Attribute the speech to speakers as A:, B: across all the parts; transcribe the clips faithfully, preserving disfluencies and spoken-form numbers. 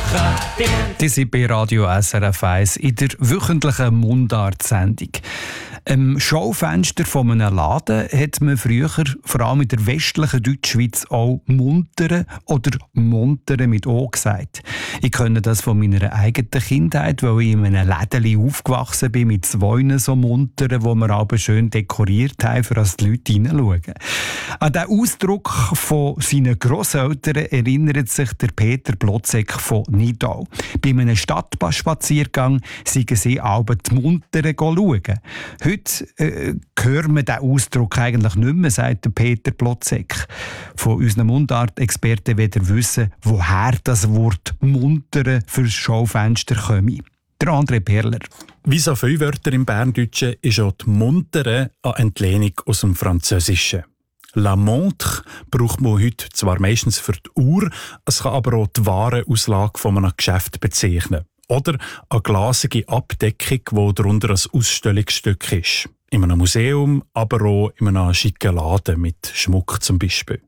A: Die sind bei Radio S R F eins in der wöchentlichen Mundart-Sendung. Im Schaufenster von einem Laden hat man früher, vor allem in der westlichen Deutschschweiz, auch Muntere oder Montere mit O gesagt. Ich kenne das von meiner eigenen Kindheit, weil ich in einem Lädeli aufgewachsen bin mit zwei so Munteren, die wir aber schön dekoriert haben, für dass die Leute hineinschauen. An den Ausdruck von seinen Grosseltern erinnert sich der Peter Blotzek von Nidau. Bei einem Stadtspaziergang seien sie aber die Muntere schauen. Heute äh, hören wir diesen Ausdruck eigentlich nicht mehr, sagt der Peter Blotzek. Von unseren Mundart-Experten wollen wissen, woher das Wort «muntere» für das Schaufenster komme. Der André Perler.
B: Wie so viele Wörter im Berndeutschen ist auch die «muntere» eine Entlehnung aus dem Französischen. «La montre» braucht man heute zwar meistens für die Uhr, es kann aber auch die Warenauslage von einem Geschäft bezeichnen. Oder eine glasige Abdeckung, die darunter ein Ausstellungsstück ist. In einem Museum, aber auch in einem schicken Laden mit Schmuck zum Beispiel.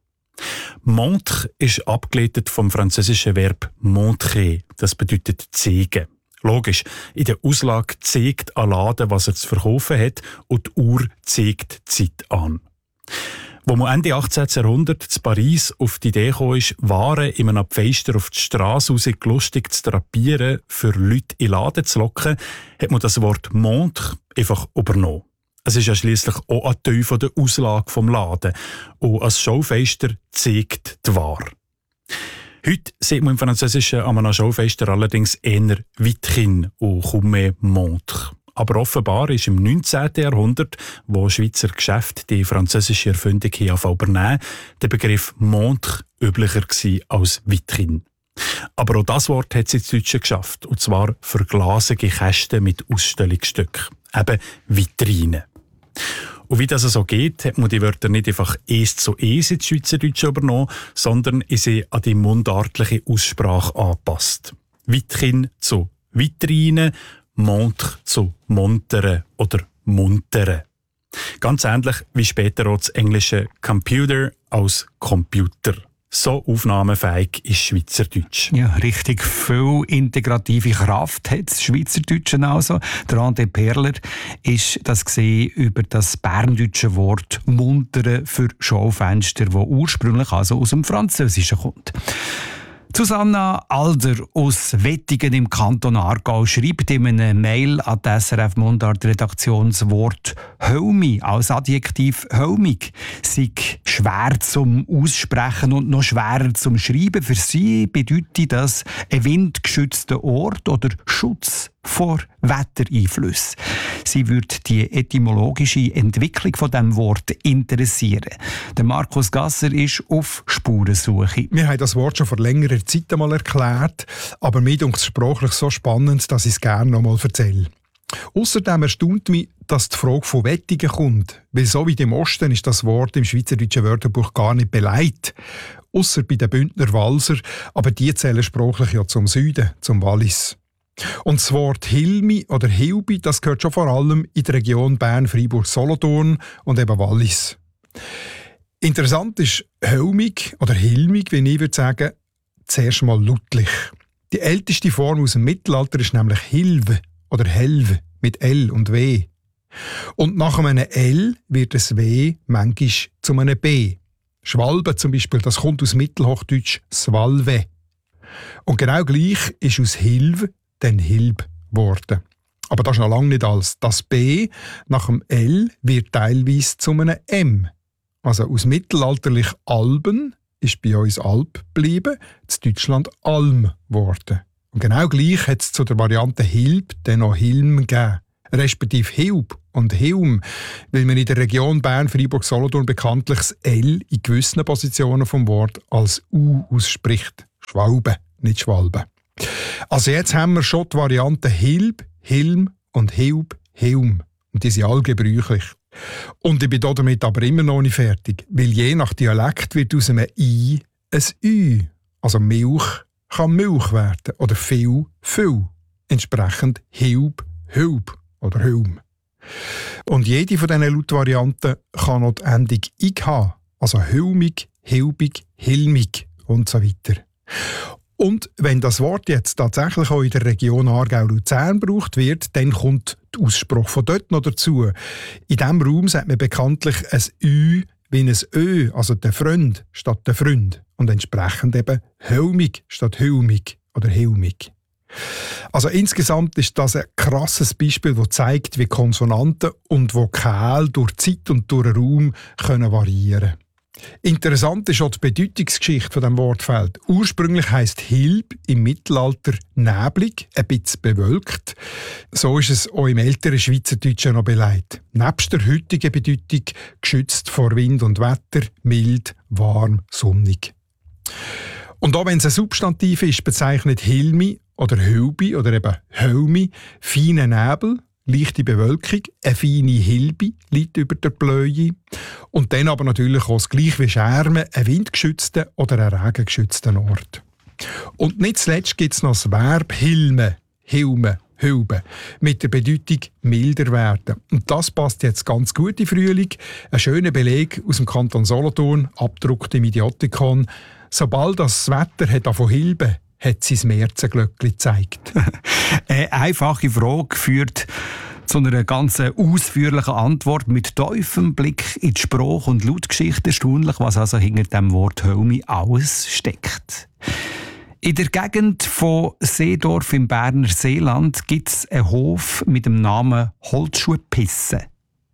B: Montre ist abgeleitet vom französischen Verb montrer. Das bedeutet zeigen. Logisch, in der Auslage zeigt ein Laden, was er zu verkaufen hat, und die Uhr zeigt die Zeit an. Wo man Ende achtzehnten Jahrhundert zu Paris auf die Idee kam, Waren in einem Pfeister auf die Strasse raus lustig zu drapieren, für Leute in den Laden zu locken, hat man das Wort «montre» einfach übernommen. Es ist ja schliesslich auch ein Teil der Auslage des Laden. Und als Schaufenster zeigt die Ware. Heute sieht man im Französischen an einem Schaufenster allerdings eher «vitrine» und kaum mehr «montre». Aber offenbar ist im neunzehnten Jahrhundert, wo Schweizer Geschäfte die französische Erfindung hier übernehmen, der Begriff «montre» üblicher gewesen als «vitrine». Aber auch das Wort hat es ins Deutsche geschafft, und zwar für glasige Kästen mit Ausstellungsstücken, eben «Vitrine». Und wie das so geht, hat man die Wörter nicht einfach eins zu eins ins Schweizerdeutsche übernommen, sondern ist sie an die mundartliche Aussprache angepasst. «Vitrine» zu «Vitrine», Montre zu Montere oder Muntere. Ganz ähnlich wie später auch das englische Computer als Computer. So aufnahmefähig ist Schweizerdeutsch.
A: Ja, richtig viel integrative Kraft hat das Schweizerdeutsche also. Der André Perler ist das gesehen über das berndeutsche Wort «muntere» für Schaufenster, das ursprünglich also aus dem Französischen kommt. Susanna Alder aus Wettingen im Kanton Aargau schreibt in einer Mail an die S R F Mundart-Redaktion das Wort «hölmi» als Adjektiv «hölmig» sei schwer zum Aussprechen und noch schwerer zum Schreiben. Für sie bedeutet das ein windgeschützter Ort oder Schutz vor Wettereinflüssen. Sie würde die etymologische Entwicklung von dem Wort interessieren. Der Markus Gasser ist auf Spurensuche.
C: Wir haben das Wort schon vor längerer Zeit einmal erklärt, aber mir dunkt es sprachlich so spannend, dass ich es gerne noch einmal erzähle. Außerdem erstaunt mich, dass die Frage von Wettingen kommt, weil so wie im Osten ist das Wort im Schweizerdeutschen Wörterbuch gar nicht beleidigt. Ausser bei den Bündner Walser, aber die zählen sprachlich ja zum Süden, zum Wallis. Und das Wort Hilmi oder Hilbi, das gehört schon vor allem in der Region Bern, Freiburg, Solothurn und eben Wallis. Interessant ist hölmig oder hilmig, wie ich würde sagen, zuerst mal lautlich. Die älteste Form aus dem Mittelalter ist nämlich Hilve oder Helve mit L und W. Und nach einem L wird das W manchmal zu einem B. Schwalbe zum Beispiel, das kommt aus Mittelhochdeutsch Swalve. Und genau gleich ist aus Hilve dann Hilb geworden. Aber das ist noch lange nicht alles. Das B nach dem L wird teilweise zu einem M. Also aus mittelalterlich Alben ist bei uns Alp geblieben, in Deutschland Alm geworden. Und genau gleich hat es zu der Variante Hilb dann noch Hilm gegeben. Respektive Hilb und Hilm, weil man in der Region Bern, Freiburg, Solothurn bekanntlich das L in gewissen Positionen vom Wort als U ausspricht. Schwalbe, nicht Schwalbe. Also jetzt haben wir schon die Varianten Hilb, Hilm und Hilb, Hilm. Und die sind alle gebräuchlich. Und ich bin damit aber immer noch nicht fertig, weil je nach Dialekt wird aus einem I ein Ü. Also Milch kann Milch werden oder viel, viel. Entsprechend Hilb, Hilb oder Hilm. Und jede von diesen Lautvarianten kann noch die Endung «ig» haben. Also Hilmig, Hilbig, Hilmig und so weiter. Und wenn das Wort jetzt tatsächlich auch in der Region Aargau-Luzern gebraucht wird, dann kommt der Ausspruch von dort noch dazu. In diesem Raum sagt man bekanntlich ein Ü wie ein Ö, also der Freund statt der Freund. Und entsprechend eben Hölmig statt Hülmig oder Hilmig. Also insgesamt ist das ein krasses Beispiel, das zeigt, wie Konsonanten und Vokale durch Zeit und durch Raum können variieren können. Interessant ist auch die Bedeutungsgeschichte von dem Wortfeld. Ursprünglich heisst Hilb im Mittelalter neblig, ein bisschen bewölkt. So ist es auch im älteren Schweizerdeutschen noch beleidigt. Nebst der heutigen Bedeutung geschützt vor Wind und Wetter, mild, warm, sonnig. Und auch wenn es ein Substantiv ist, bezeichnet Hilmi oder Hülbi oder eben Hölmi feine Nebel, leichte Bewölkung, eine feine Hilbi liegt über der Bläue und dann aber natürlich auch das gleich wie Schermen, einen windgeschützten oder einen regengeschützten Ort. Und nicht zuletzt gibt es noch das Verb Hilme, Hilme, Hülbe, mit der Bedeutung milder werden. Und das passt jetzt ganz gut in Frühling. Ein schöner Beleg aus dem Kanton Solothurn, abgedruckt im Idiotikon. Sobald das Wetter hat davon Hilbe, hat sein Märzenglöckchen gezeigt.
A: Eine einfache Frage führt zu einer ganz ausführlichen Antwort mit tiefem Blick in die Sprach- und Lautgeschichte. Erstaunlich, was also hinter dem Wort Hölmi alles steckt. In der Gegend von Seedorf im Berner Seeland gibt es einen Hof mit dem Namen Holzschuhpisse.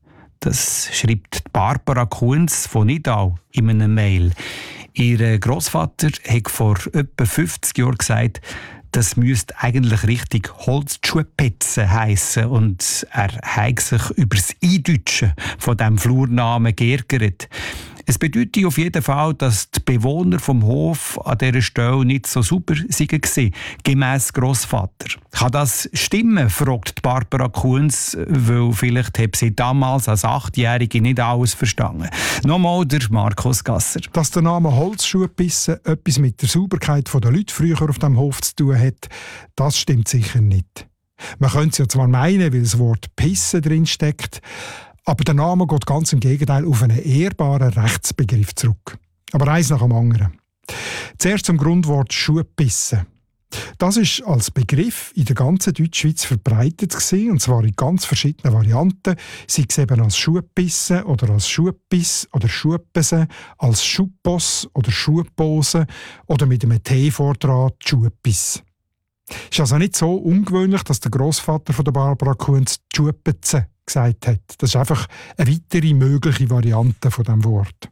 A: Das schreibt Barbara Kunz von Nidau in einer Mail. Ihr Grossvater hat vor etwa fünfzig Jahren gesagt, das müsste eigentlich richtig Holzschuhpetze heissen und er hat sich über das Eindeutschen von diesem Flurnamen geärgert. Es bedeutet auf jeden Fall, dass die Bewohner vom Hof an dieser Stelle nicht so super waren, gemäss Grossvater. Kann das stimmen, fragt Barbara Kunz, weil vielleicht hat sie damals als Achtjährige nicht alles verstanden. Nochmal der Markus Gasser.
C: Dass der Name Holzschuhpisse etwas mit der Sauberkeit der Leute früher auf dem Hof zu tun hat, das stimmt sicher nicht. Man könnte es ja zwar meinen, weil das Wort Pisse drin steckt, aber der Name geht ganz im Gegenteil auf einen ehrbaren Rechtsbegriff zurück. Aber eins nach dem anderen. Zuerst zum Grundwort Schuhpisse. Das ist als Begriff in der ganzen Deutschschweiz verbreitet gewesen, und zwar in ganz verschiedenen Varianten, sei es eben als Schuhpisse oder als Schuhpiss oder Schuhpese, als Schuhposs oder Schuhpose oder mit einem T vordran Schuhpiss. Es ist also nicht so ungewöhnlich, dass der Grossvater von der Barbara Kunz Schuhpeze gesagt hat. Das ist einfach eine weitere mögliche Variante von dem Wort.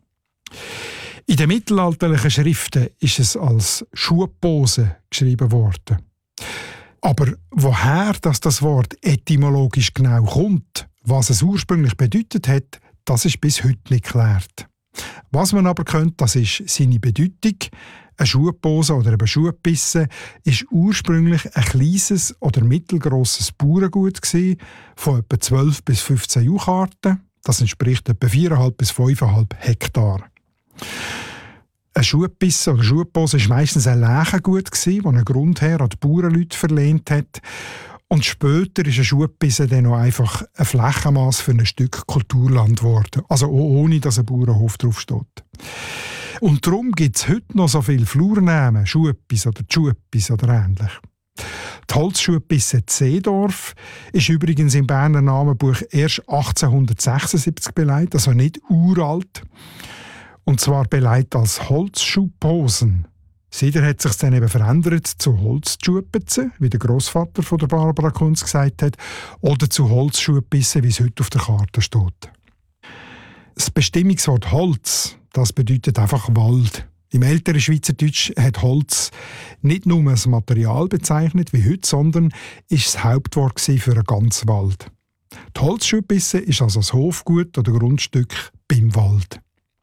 C: In den mittelalterlichen Schriften ist es als Schuhpose geschrieben worden. Aber woher dass das Wort etymologisch genau kommt, was es ursprünglich bedeutet hat, das ist bis heute nicht geklärt. Was man aber könnte, das ist seine Bedeutung. Eine Schuhpose oder eine Schuhpisse war ursprünglich ein kleines oder mittelgrosses Bauerngut von etwa zwölf bis fünfzehn Jucharten. Das entspricht etwa viereinhalb bis fünfeinhalb Hektar. Eine Schuhpisse oder Schuhpose war meistens ein Leichengut, das ein Grundherr an die Bauernleute verlehnt hat. Und später ist eine Schuhpisse dann noch einfach ein Flächenmaß für ein Stück Kulturland geworden. Also auch ohne, dass ein Bauernhof draufsteht. Und darum gibt es heute noch so viele Flurnamen, Schuhpis oder Schuhpis oder ähnlich. Die Holzschuhpisse Seedorf ist übrigens im Berner Namenbuch erst achtzehnhundertsechsundsiebzig beleidigt, also nicht uralt. Und zwar beleidigt als Holzschuhposen. Seither hat sich dann eben verändert zu Holzschuhpisse, wie der Grossvater von der Barbara Kunz gesagt hat, oder zu Holzschuhpisse, wie es heute auf der Karte steht. Das Bestimmungswort Holz, das bedeutet einfach Wald. Im älteren Schweizerdeutsch hat Holz nicht nur das Material bezeichnet wie heute, sondern ist das Hauptwort für einen ganzen Wald. Die Holzschuhpisse ist also das Hofgut oder Grundstück beim Wald.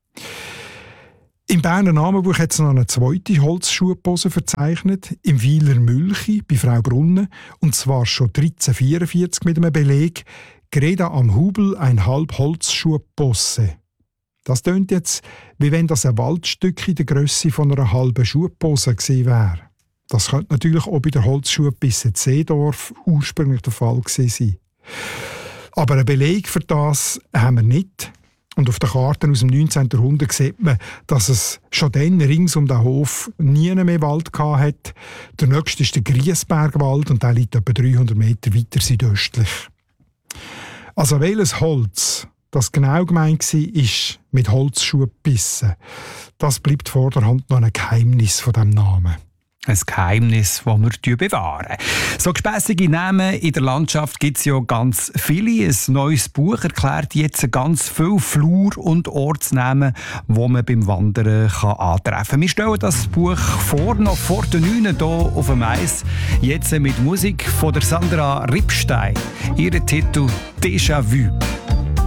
C: Im Berner Namenbuch hat es noch eine zweite Holzschuhpose verzeichnet, im Weiler Mülchi bei Frau Brunnen, und zwar schon dreizehnhundertvierundvierzig mit einem Beleg «Greda am Hubel ein halb Holzschuhpose». Das tönt jetzt, wie wenn das ein Waldstück in der Grösse von einer halben Schuhpose gewesen wäre. Das könnte natürlich auch bei der Holzschuhpisse Seedorf ursprünglich der Fall gewesen sein. Aber einen Beleg für das haben wir nicht. Und auf den Karten aus dem neunzehnten. Jahrhundert sieht man, dass es schon dann rings um den Hof nie mehr Wald hatte. Der nächste ist der Griesbergwald und der liegt etwa dreihundert Meter weiter südöstlich. Also welches Holz das genau gemeint war, ist mit Holzschuhen gebissen. Das bleibt vorderhand noch ein Geheimnis von diesem Namen.
A: Ein Geheimnis, das wir bewahren. So gespässige Namen in der Landschaft gibt es ja ganz viele. Ein neues Buch erklärt jetzt ganz viele Flur- und Ortsnamen, die man beim Wandern kann antreffen kann. Wir stellen das Buch vor, noch vor den neun hier auf dem Eis. Jetzt mit Musik von der Sandra Rippstein. Ihr Titel «Déjà vu».